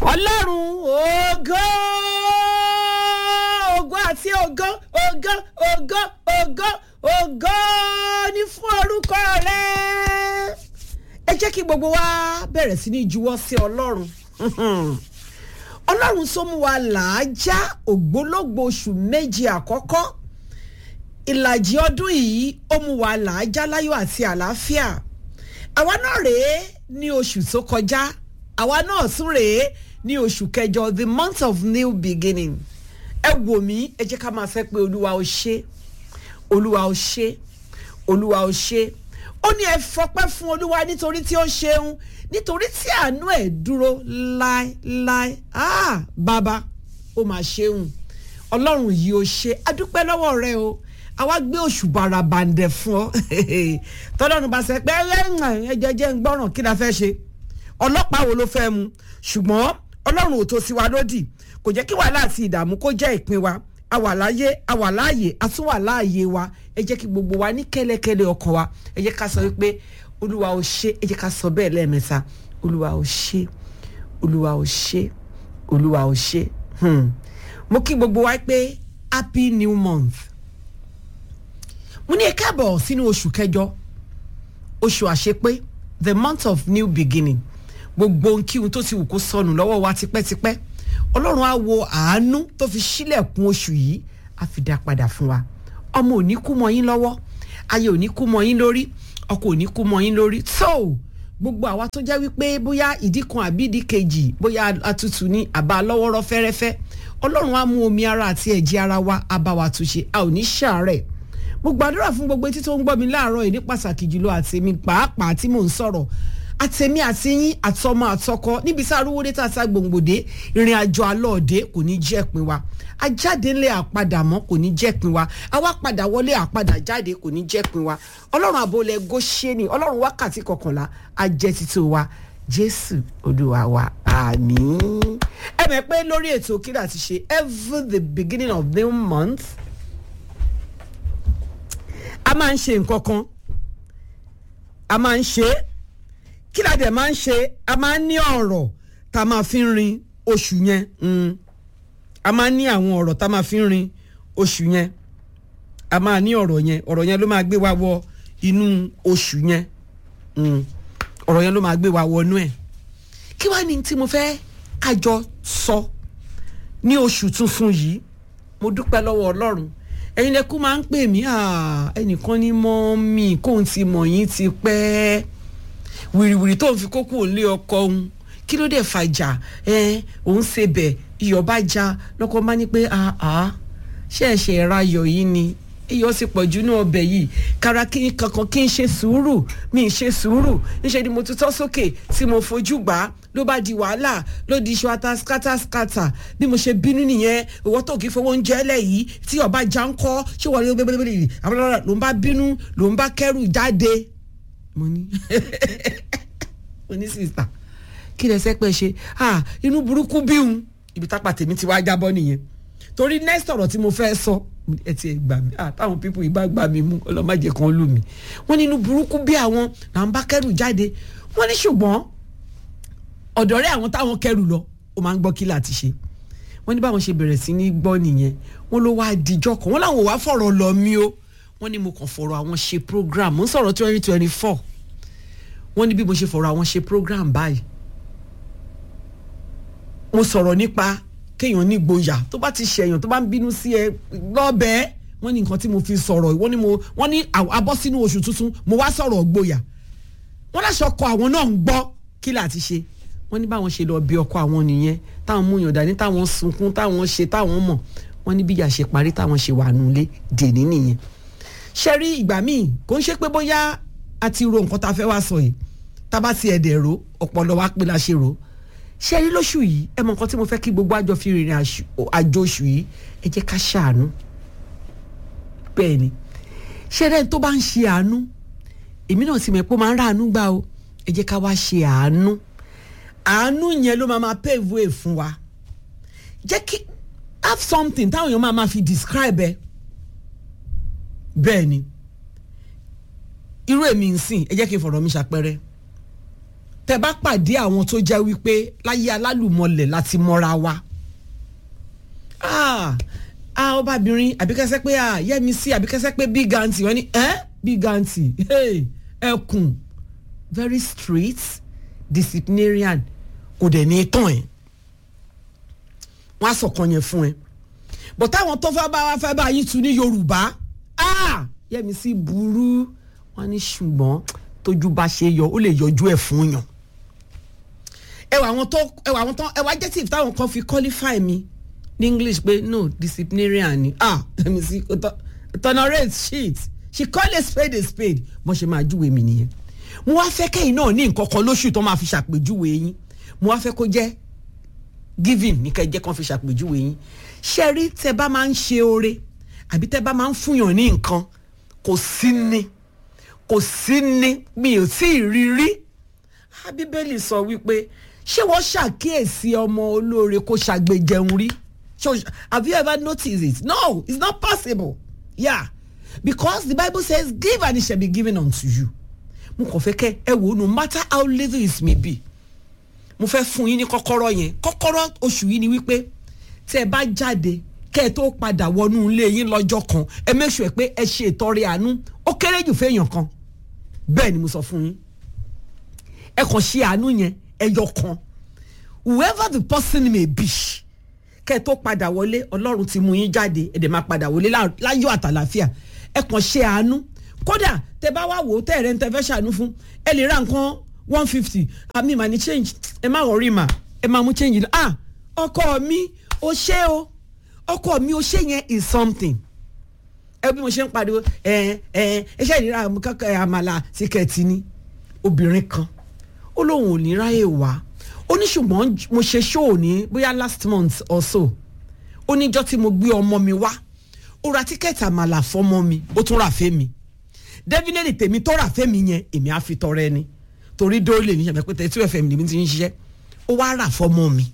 Ọlọ́run ògo àti ògo ní fún orúkọ rẹ̀. Ẹ jẹ́ kí gbogbo wa bẹ̀rẹ̀ sí ní juwọ́ sí Ọlọ́run. Ọlọ́run sọ mú wa làájá ògbólógbò oṣù méjì àkọ́kọ́. Ìlàjì ọdún yìí ó mú wa làájá láyọ̀ àti àlàáfíà. Àwa náà rèé ní oṣù tó kọjá. Àwa náà tún rèé ní oṣù kẹjọ, the month of new beginning. Ẹ wò mí, ẹ jẹ́ ká máa fẹ́ pé Olúwa ó ṣé, Olúwa ó ṣé, Olúwa ó ṣé. Ó ní ẹ fọpẹ́ fún Olúwa nítorí tí ó ṣeun, nítorí tí àánú ẹ̀ dúró láéláé. Bàbá ó máa ṣeun. Ọlọ́run yìí ó ṣe. A dúpẹ́ lọ́wọ́ rẹ o. Àwa gbé oṣù barabandẹ̀ fún ọ. Tọ́lọ́run bá ṣe pé ẹ jẹ́ ń gbọ́ràn kí la fẹ́ ṣe. Ọlọ́pàá wo ló fẹ́ mu? Ṣùgbọ́n Ọlọ́run ò tó sí wa lódì. Kò jẹ́ kí wàhálà àti ìdààmú kó jẹ́ ìpín wa. A wà láyé, a wà láàyè, a tún wà láàyè wa. Ẹ jẹ́ kí gbogbo wa ní kẹ́lẹ́kẹ́lẹ́ ọkàn wa. Ẹ jẹ́ ká sọ wípé Olúwa ó ṣé. Ẹ jẹ́ ká sọ bẹ́ẹ̀ lẹ́ẹ̀mẹ́ta. Olúwa ó ṣé, Olúwa ó ṣé, Olúwa ó ṣé. Mo kí gbogbo wa pé happy new month. Mo ní ẹ káàbọ̀ sínú oṣù kẹjọ, oṣù àṣepé, the month of new beginning. Gbogbo ohun tó ti wù kó sọnù lọ́wọ́ wa tipẹ́tipẹ́. Ọlọ́run á wo àánú tó fi ṣílẹ̀kùn oṣù yìí, á fi dá padà fún wa. Ọmọ ò ní kú mọ́ yín lọ́wọ́, ayé ò ní kú mọ́ yín lórí, ọkọ ò ní kú mọ́ yín lórí. So gbogbo àwa tó jẹ́ wípé bóyá ìdí kan àbí ìdí kejì, bóyá atútù ní àbá lọ́wọ́rọ́ fẹ́rẹ́fẹ́, Ọlọ́run á mú omi ara àti ẹ̀jẹ̀ ara wa, á bá wa túnṣe, a ò ní ṣàárẹ̀. Mo gbàdúrà fún gbogbo etí tó ń gbọ́ mi láàárọ̀ yìí ní pàtàkì jùlọ àtèmi pàápàá tí mò ń sọ̀rọ̀. Àtèmi àti yín àtọmọ àtọkọ níbi tí arúgbódé tá a sá gbòǹgbòdé, ìrìn àjò alọ́ọ̀dé kò ní jẹ́ pin wa. Ajáde ńlẹ̀ àpadà mọ́ kò ní jẹ́ pin wa. Àwa padà wọlé àpadà jáde kò ní jẹ́ pin wa. Ọlọ́run àbólẹ̀ Góṣẹ́nì, Ọlọ́run wákàtí 11 á jẹ́ títí wa. Jésù Olúwa wa, àmín. Ẹ mọ̀ pé lórí ètò kí láti ṣe every the beginning of the month, a máa ń ṣe nǹkan kan, a máa ń ṣe kí la dẹ̀ máa ń ṣe, a máa ń ní ọ̀rọ̀ tá a máa fi ń rin oṣù yẹn. A máa ń ní àwọn ọ̀rọ̀ tá a máa fi ń rin oṣù yẹn. A máa ní ọ̀rọ̀ yẹn ló máa gbé wa wọ inú oṣù yẹn. Ọ̀rọ̀ yẹn ló máa gbé wa wọnú ẹ̀. Kí wá ní tí mo fẹ́ kájọ sọ ní oṣù tuntun yìí? Mo dúpẹ́ lọ́wọ́ Ọlọ́run. Ẹ̀yin lẹ́kú máa ń pè mí, ẹnìkan ní mọ́mì kóun ti mọ̀ yín ti pẹ́. Wìrìwìrì tó ń fi kókó lé ọkọ òun, kí ló dé fàjà? Òun ṣe bẹ̀ iyọ̀ bá já lọ́kọ máa ní pé ṣẹ̀ṣẹ̀ ra iyọ̀ yìí ni iyọ̀ sì pọ̀ jù ní ọbẹ̀ yìí. Kára kí n ṣe sùúrù, mi ì ṣe sùúrù. Níṣẹ́ ni mo tutọ́ sókè tí mo fojú gbà á, ló bá di wàhálà, ló di iṣu ata skátà. Bí mo ṣe bínú nìyẹn, ìwọ tó kì í fowó oúnjẹ lẹ̀ yìí tí ọba já ń kọ́, ṣé wọ́n ló ń bá bínú, ló ń bá kẹ́rù jáde. Mo ní sister, kí lẹ ṣe pé ṣe? Inú burúkú bí òun. Ibi tápà tèmi ti wá jábọ́ nìyẹn. Torí next ọ̀rọ̀ tí mo fẹ́ sọ, ẹ ti gbà mí, táwọn people yìí bá gbà mí mú, ọlọ́mọdé kan lù mí. Wọ́n ní inú burúkú bí àwọn là ń bá kẹ́rù jáde. Wọ́n ní ṣùgbọ́n ọ̀dọ̀ rẹ̀ àwọn táwọn kẹ́rù lọ, ó máa ń gbọ́ kí láti ṣe. Wọ́n ní báwọn ṣe bẹ̀rẹ̀ sí ní gbọ́ nìyẹn. Wọ́n ló wá dijọ́ kan, wọ́n láwọn wá fọ̀rọ̀ lọ mí o. Wọ́n ní mo kàn fọ̀rọ̀ àwọn ṣe program, mo ń sọ̀rọ̀ 2024. Wọ́n ní bí mo ṣe fọ̀rọ̀ àwọn ṣe program báyìí, mo sọ̀rọ̀ nípa kéèyàn ní gboyà tó bá ti ṣẹ̀yàn tó bá ń bínú sí ẹ lọ́bẹ̀ẹ́. Wọ́n ní nǹkan tí mo fi sọ̀rọ̀, wọ́n ní abọ́ sínú oṣù tuntun mo wá sọ̀rọ̀ gboyà. Wọ́n láṣọ ọkọ àwọn náà ń gbọ́ kí láti ṣe. Wọ́n ní báwọn ṣe lọ bí ọkọ àwọn nìyẹn, táwọn mú yàn dání, táwọn sunkún, táwọn ṣe, táwọn mọ̀. Wọ́n ní bíyà ṣe parí, táwọn ṣe wà nulẹ̀ dèní nìyẹn. Ṣé rí ìgbà míì kò ń ṣe pé bóyá a ti ro nǹkan tá a fẹ́ wá sọ yìí, tá a bá ti ẹ̀dẹ̀ ro ọpọlọ wa pé la ṣe ro. Ṣé rí lóṣù yìí, ẹ mọ nǹkan tí mo fẹ́ kí gbogbo àjọ fi rìnrìn àjò oṣù yìí, ẹ jẹ́ ká ṣàánú. Bẹ́ẹ̀ ni, ṣé rẹ̀ tó bá ń ṣe àánú, èmi náà sì mọ̀ pé ó máa ń ráàánú gbà o. Ẹ jẹ́ ká wá ṣe àánú. Àánú yẹn ló máa pave way fún wa. Jẹ́ kí have something táwọn èèyàn máa fi describe ẹ. Bẹ́ẹ̀ ni, irú èmi ń sìn, ẹ jẹ́ kí n fọ̀rọ̀ mi ṣàpẹẹrẹ. tẹ́ bá pàdé àwọn tó jẹ́ wípé láyé alálùmọ̀lẹ̀ láti mọ́ra wa ọbabìnrin àbíkẹ́sẹ́ pé Yẹ́misí àbíkẹ́sẹ́ pé big aunty wọ́n ní big aunty ẹkùn very strict disciplinarian kò dẹ̀ ní tán ẹ̀ wọ́n á sọ̀kan yẹn fún ẹ but táwọn tó fẹ́ bá yín tu ní Yorùbá Yẹ́misí burú wọ́n ní ṣùgbọ́n tójú bá ṣe yọ ó lè yọjú ẹ̀ fún yàn ẹwà jẹ́ tí táwọn kan fi qualify mi ní English pé no disciplinarian ni Yẹ́misí tolerate shit she call a spade mo ṣe máa júwe mi nìyẹn mo wá fẹ́ kẹ́yìn náà ní nǹkan kan lóṣù tó máa fi ṣàpèjúwe yín mo wá fẹ́ kó jẹ́ giving ní kẹ́jẹ́ kan fi ṣàpèjúwe yín ṣe rí tẹ́ bá máa ń ṣe oore àbí tẹ́ bá máa ń fúnyàn ní nǹkan kò sí ní mi ò tí ì rí rí Bíbélì sọ wípé ṣé wọ́n ṣàkíyèsí ọmọ olóore kó ṣàgbéjẹun rí have you ever noticed it? No, it's not possible. Yeah, because the Bible says give and it shall be given unto you. Mo kàn fẹ́ kẹ́ ẹ wò no matter how little it may be mo fẹ́ fún yín ní kọ́kọ́rọ́ yẹn kọ́kọ́rọ́ oṣù yìí ni wípé tẹ́ ẹ bá jáde kẹ́ ẹ tó padà wọnú ilé yín lọ́jọ́ kan ẹ make sure pé ẹ ṣe ìtọrẹ àánú ó kéré jù fẹ́yàn kan bẹ́ẹ̀ ni mo sọ fún yín ẹ kàn ṣe àánú yẹn ẹyọ kan whoever the person may be kẹ́ ẹ tó padà wọlé Ọlọ́run ti mú yín jáde ẹ dẹ̀ máa padà wọlé láyọ̀ àtàlàfíà ẹ kàn ṣe àánú kódà tẹ́ bá wá wò ó tẹ́ rẹ̀ ń tẹ́ fẹ́ ṣàánú fún ẹ lè ra nǹkan 150 àmì mà ní change ẹ má wọrí mà ẹ máa mú change ọkọ mi ó ṣe o ọkọ mi ó ṣe yẹn is something ẹ bí mo ṣe ń pariwo iṣẹ́ ìnira àmàlà tíkẹ́ẹ̀tì ni obìnrin kan ó lóun ò ní ráyè wá ó ní ṣùgbọ́n mo ṣe show ní bóyá last month or so ó níjọ́ tí mo gbé ọmọ mi wá ó ra tíkẹ́ẹ̀tì àmàlà fọ́mọ mi ó tún rà fẹ́ mi definitely tèmi tó rà fẹ́ mi yẹn èmi á fi tọrẹ ni torí dóòlè ní ṣàbẹ̀ pé 2FM ni mi ti ń ṣiṣẹ́ ó wá rà fọ́mọ mi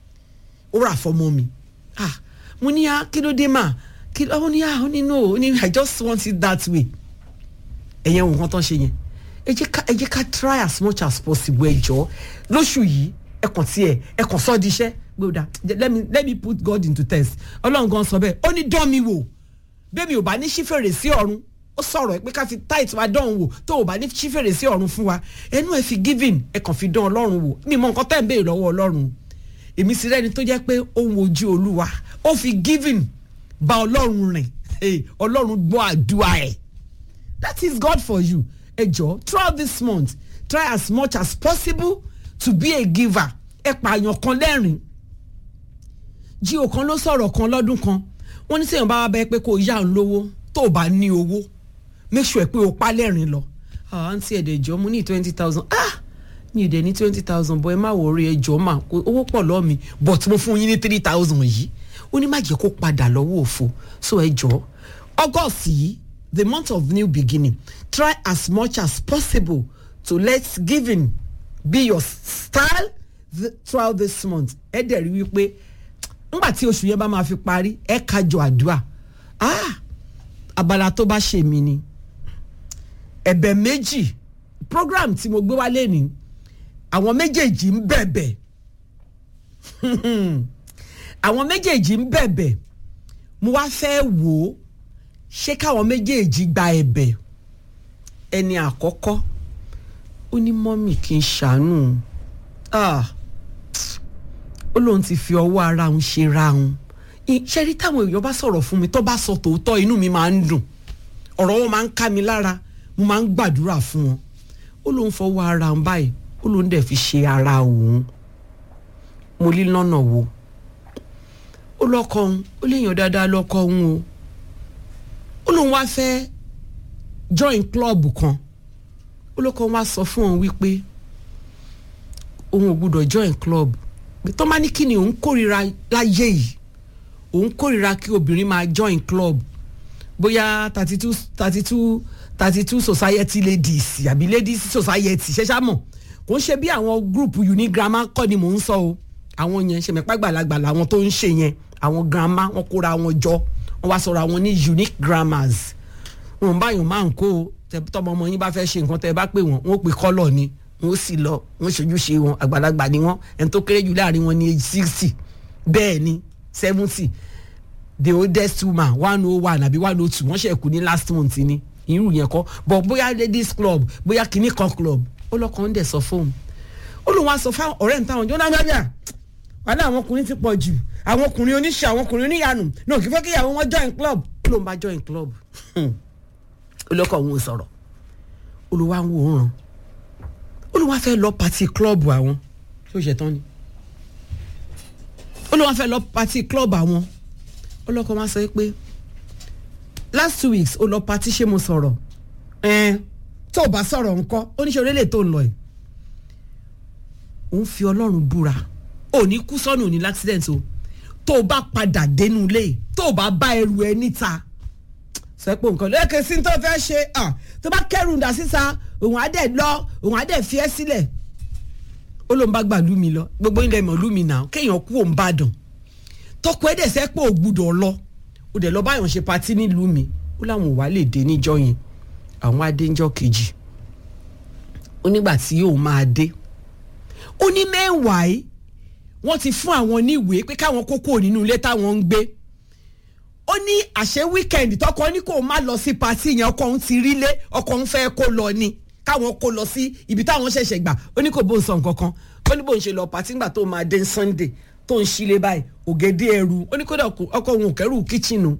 mo ní kí ló dé mà kí ló ní ó ní no ó ní I just want it that way ẹ̀yẹn nǹkan tán ṣe yẹn ẹ jẹ́ ká try as much as possible ẹ jọ̀ọ́ lóṣù yìí ẹ kàn sọ di iṣẹ́ gbọ́dọ̀ let me put God into test Ọlọ́run gan sọ bẹ́ẹ̀ ó ní dán mi wò bẹ́ẹ̀ mi ò bá ní ṣí fèrèsé ọ̀run ó sọ̀rọ̀ pé ká fi tight wa dán wò tó ò bá ní ṣí fèrèsé ọ̀run fún wa ẹnu ẹ fi giving ẹ kàn fi dán Ọlọ́run wò mi mọ nǹkan tẹ́ ń béèrè lọ́wọ́ Ọlọ́run èmi sì rẹ́ni tó jẹ́ pé ó ń wojú Olúwa ó fi giving bá Ọlọ́run rìn Ọlọ́run gbọ́ àdúrà ẹ̀ that is God for you ẹ jọ̀ọ́ throughout this month try as much as possible to be a giver ẹ pààyàn kan lẹ́rìn jíò kan ló sọ̀rọ̀ kan lọ́dún kan wọ́n ní sẹ́yìn bá wá bẹ́ẹ̀ pé kò yá òun lówó tó o bá ní owó make sure pé o pa lẹ́rìn lọ àǹtí ẹ̀dẹ̀ jọ mo ní 20,000 mi ì dẹ̀ ní 20,000 bọ́ ẹ má wọrí ẹjọ́ mà owó pọ̀ lọ́ọ́ mi but mo fún yín ní 3,000 yìí ó ní má jẹ́ kó padà lọ́wọ́ òfo so ẹjọ́ August yìí the month of new beginning try as much as possible to let giving be your style throughout this month ẹ dẹ̀ rí wípé nígbà tí oṣù yẹn bá máa fi parí ẹ kájọ àdúrà abala tó bá ṣe mí ni ẹ̀bẹ̀ méjì program tí mo gbé wálé ní àwọn méjèèjì ń bẹ̀bẹ̀ àwọn méjèèjì ń bẹ̀bẹ̀ mo wá fẹ́ wò ó ṣé káwọn méjèèjì gba ẹ̀bẹ̀ ẹni àkọ́kọ́ ó ní mọ́mì kí n ṣàánú ó lóun ti fi ọwọ́ ara òun ṣe ra òun ṣe rí táwọn èèyàn bá sọ̀rọ̀ fún mi tó bá sọ tòótọ́ inú mi máa ń dùn ọ̀rọ̀ wọn máa ń ká mi lára mo máa ń gbàdúrà fún wọn ó lóun fọwọ́ ara òun báyìí ó lóun dẹ̀ fi ṣe ara òun mo lí lọ́nà wo ó lọ́kọ òun ó léèyàn dáadáa lọ́kọ òun ó lóun wá fẹ́ join club kan ó lọ́kọ òun wá sọ fún òun wípé òun ò gbúdọ̀ join club tó máa ní kí ni òun kórìíra láyé yìí òun kórìíra kí obìnrin máa join club bóyá 32 society ladies àbí ladies society ṣẹ́ṣá mọ̀ kò ń ṣe bí àwọn group uni grammar kọ́ ni mò ń sọ o àwọn yẹn ṣe mẹ́pà gbàlagbà làwọn tó ń ṣe yẹn àwọn grammar wọn kóra wọn jọ wọn wá sọ̀rọ̀ àwọn ní unique grammars wọn báyọ̀ máa ń kó o tọmọ ọmọ yín bá fẹ́ ṣe nǹkan tẹ́ bá pè wọ́n pè kọ́lọ̀ ni wọ́n sì lọ wọ́n ṣojúṣe wọn àgbàlagbà ni wọ́n ẹni tó kéré jù láàrin wọn ní age 60 bẹ́ẹ̀ ni 70 the oldest woman 101 àbí 102 wọ́n ṣe kú ní last month ni irú yẹn kọ́ but bóyá ladies club bóyá kìíní kan club ó lọ́kàn ń dẹ̀ sọ fóun ó lóun wá sọ fáwọn ọ̀rẹ́ ń táwọn jọ́nà gbàgbà wà láwọn ọkùnrin ti pọ̀ jù àwọn ọkùnrin oníṣẹ́ àwọn ọkùnrin oníyanu náà kí fẹ́ kí ìyàwó wọn join club ó lóun bá join club ó lọ́kọ̀ òun sọ̀rọ̀ olùwà ń wòran olùwà fẹ́ lọ party club àwọn ṣé ó ṣe tán ni olùwà fẹ́ lọ party club àwọn ọlọ́kọ̀ máa sọ pé last 2 weeks ó lọ party ṣé mo sọ̀rọ̀ tó o bá sọ̀rọ̀ ńkọ́ oníṣẹ́ orílẹ̀ tó ń lọ yìí òun fi ọlọ́run búra ò ní kú sọ́nù ní l'accident o tó o bá padà dénú ilé tó o bá bá ẹrù ẹ níta sọ pé nǹkan lóye sí tó fẹ́ ṣe tó bá kẹrù dà síta òun á dẹ̀ lọ òun á dẹ̀ fi ẹ́ sílẹ̀ ó ló ń bá gbà lú mi lọ gbogbo ilẹ̀ mọ̀ lú mi náà kéèyàn kú òun bá dàn tọkọ ẹ̀ dẹ̀ sẹ́ pé ò gbúdọ̀ lọ ó dẹ̀ lọ báyọ̀ ṣe patí nílùú mi ó láwọn ò wá lè dé níjọ́ yẹn àwọn adéńjọ́ kejì ó nígbà tí yóò máa dé ó ní mẹ́wàá yìí wọ́n ti fún àwọn níwèé pé káwọn kókó nínú ilé táwọn ń gbé ó ní àṣẹ wíkẹ́ndì tọkọ ní kó má lọ sí patí yẹn ọkọ òun ti rí lé ọkọ òun fẹ́ kó lọ ni káwọn kó lọ sí ibi táwọn ṣẹ̀ṣẹ̀ gbà ó ní kò bó ń sọ nǹkan kan ó ní bó ń ṣe lọ patí nígbà tó máa dé Sunday tó ń ṣílé báyìí ògèdè ẹrù ó ní kódà ọkọ òun ò kẹrù kíchìnù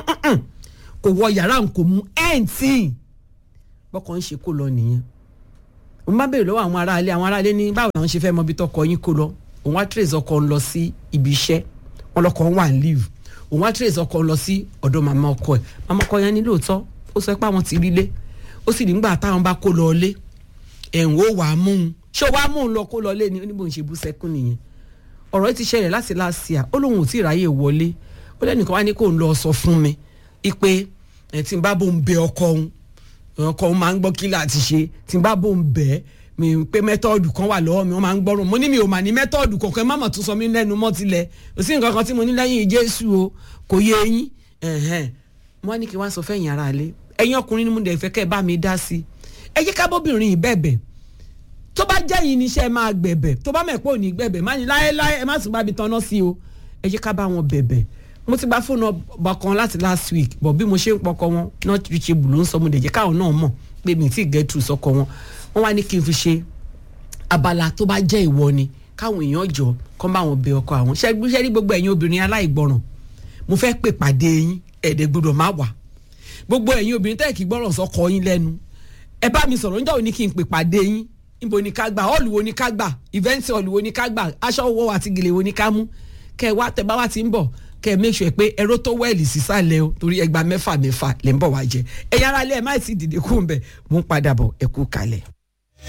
kò wọ yàrá kò mú ẹ̀ǹtì bọ́kọ̀ ń ṣe kó lọ nìyẹn òun bá béèrè lọ́wọ́ àwọn aráalé ní báwo làwọn ṣe fẹ́ mọ ibi tọkọ yín kó lọ òun wá trace ọkọ ń lọ sí ibi iṣẹ́ wọn lọkọ ń wà ń leave òun wá trace ọkọ ń lọ sí ọ̀dọ̀ màmá ọkọ yẹn ní lóòótọ́ ó sọ pé àwọn ti rí lé ó sì nígbà táwọn bá kó lọ lé ẹ̀hún ó wàá mú un ṣé ó wàá mú un lọ kó lọ lé ní oníbò ń ṣe bú sẹ́kún nìyẹn ọ̀rọ̀ ti ṣẹlẹ̀ láti láàsìá ó lóun ò tí ì ráyè wọlé ó lẹ́nìkan wá ní kó ń lọ sọ fún mi ipe tí n bá bò ń bẹ ọkọ òun máa ń gbọ́ kí láti ṣe tí n bá bò ń bẹ mi pé mẹ́tọ́ọ̀dù kan wà lọ́wọ́ mi wọ́n máa ń gbọ́rùn mo ní mi ò mà ní mẹ́tọ́ọ̀dù kankan má mà tún sọ mí lẹ́nu mọ́ tilẹ̀ kò sí nǹkan kan tí mo ní lẹ́yìn Jésù o kò yé eyín mo wá ní kí wá sọ fẹ́yìn ara lé ẹ̀yin ọkùnrin ni mo dẹ̀ fẹ́ kẹ́ ẹ bá mi dá sí ẹ jẹ́ ká bóbìnrin bẹ̀bẹ̀ tó bá jẹ́ yìí níṣẹ́ máa gbẹ̀bẹ̀ tó bá mẹ̀pọ̀ ní gbẹ̀bẹ̀ má ní láéláé ẹ má tún bá mi tanná sí o ẹ jẹ́ ká bá wọn bẹ̀bẹ̀ mo ti gba fóònù ọba kan láti last week but bí mo ṣe ń pọkọ wọn not reachable ló ń sọ mo dẹ̀ jẹ́ káwọn náà mọ̀ pé mi ti get through sọkọ wọn wọ́n wá ní kí n fi ṣe abala tó bá jẹ́ ìwọ ni káwọn èèyàn jọ kán bá wọn bẹ ọkọ àwọn ṣẹ́rí gbogbo ẹ̀yin obìnrin aláìgbọràn mo fẹ́ pè pàdé yín ẹ̀ẹ́dẹ̀ gbọdọ̀ má wà gbogbo ẹ̀yin obìnrin tẹ́ kí gbọ́ràn sọkọ yín lẹ́nu ẹ bá mi sọ̀rọ̀ níjọ́ òní kí n pè pàdé yín níbo ni ká gbà hall wo ni ká gbà event hall wo ni ká gbà aṣọ owó àti gèlè wo ni ká mú kẹ wá tẹ bá wá ti ń bọ̀ kẹ make sure pé ẹrọ tó wẹ̀lì sísàlẹ̀ o torí ẹgbàá mẹ́fà lẹ́ ń bọ̀ wá jẹ ẹ̀yin ará ilé ẹ̀ má ti dìde kú ń bẹ̀ mú padà bọ̀ ẹ kú kalẹ̀.